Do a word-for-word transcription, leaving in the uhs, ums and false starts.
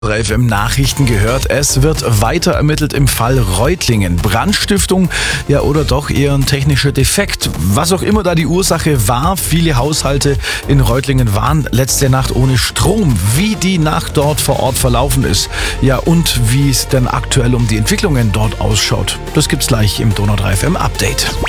drei F M Nachrichten gehört. Es wird weiter ermittelt im Fall Reutlingen. Brandstiftung, ja oder doch eher ein technischer Defekt. Was auch immer da die Ursache war, viele Haushalte in Reutlingen waren letzte Nacht ohne Strom. Wie die Nacht dort vor Ort verlaufen ist, ja und wie es denn aktuell um die Entwicklungen dort ausschaut, das gibt's gleich im Donau drei F M Update.